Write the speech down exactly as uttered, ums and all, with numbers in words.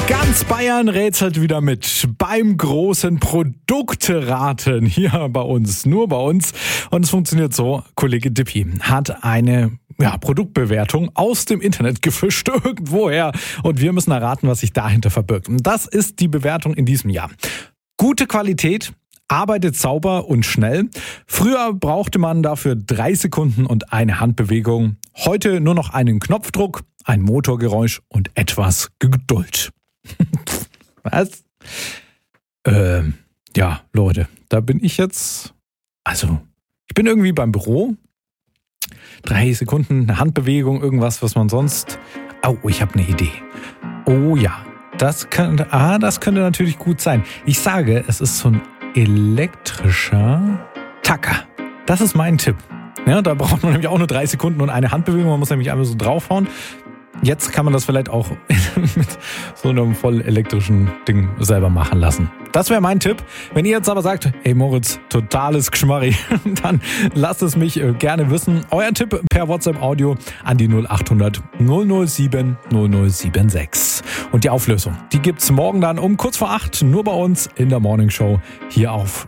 Ganz Bayern rätselt wieder mit beim großen Produkteraten hier bei uns, nur bei uns. Und es funktioniert so, Kollege Dippi hat eine ja, Produktbewertung aus dem Internet gefischt, irgendwoher. Und wir müssen erraten, was sich dahinter verbirgt. Und das ist die Bewertung in diesem Jahr. Gute Qualität, arbeitet sauber und schnell. Früher brauchte man dafür drei Sekunden und eine Handbewegung. Heute nur noch einen Knopfdruck, ein Motorgeräusch und etwas Geduld. Was? Ähm, ja, Leute, da bin ich jetzt, also, ich bin irgendwie beim Büro. Drei Sekunden, eine Handbewegung, irgendwas, was man sonst... Oh, ich habe eine Idee. Oh ja, das könnte, ah, das könnte natürlich gut sein. Ich sage, es ist so ein elektrischer Tacker. Das ist mein Tipp. Ja, da braucht man nämlich auch nur drei Sekunden und eine Handbewegung. Man muss nämlich einfach so draufhauen. Jetzt kann man das vielleicht auch mit so einem voll elektrischen Ding selber machen lassen. Das wäre mein Tipp. Wenn ihr jetzt aber sagt, ey Moritz, totales Geschmarri, dann lasst es mich gerne wissen. Euer Tipp per WhatsApp-Audio an die null acht hundert null null sieben null null sieben sechs. Und die Auflösung, die gibt's morgen dann um kurz vor acht, nur bei uns in der Morning Show hier auf